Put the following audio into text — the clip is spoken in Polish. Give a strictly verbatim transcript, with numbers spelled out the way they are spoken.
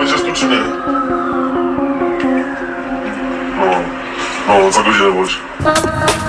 będziesz tu czy nie? No, no, za godzinę bądź.